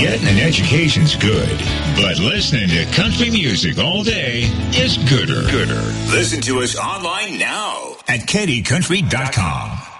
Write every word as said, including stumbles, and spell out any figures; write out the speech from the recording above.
Getting an education's good, but listening to country music all day is gooder. Gooder. Listen to us online now at Katie Country dot com.